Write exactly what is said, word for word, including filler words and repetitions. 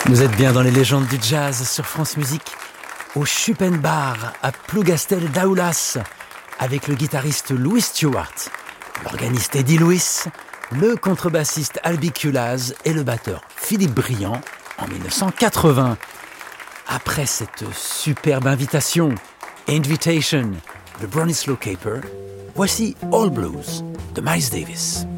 Vous êtes bien dans les légendes du jazz sur France Musique, au Schuppenbar à Plougastel d'Aoulas, avec le guitariste Louis Stewart, l'organiste Eddie Lewis, le contrebassiste Albi Kulaz et le batteur Philippe Briand en dix-neuf cent quatre-vingts. Après cette superbe invitation, Invitation de Bronislaw Kaper, voici All Blues de Miles Davis.